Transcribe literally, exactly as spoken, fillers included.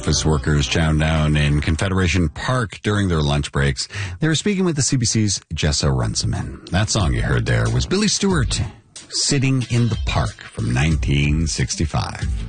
office workers chowing down in Confederation Park during their lunch breaks. They were speaking with the C B C's Jessa Runciman. That song you heard there was Billy Stewart, Sitting in the Park from nineteen sixty-five.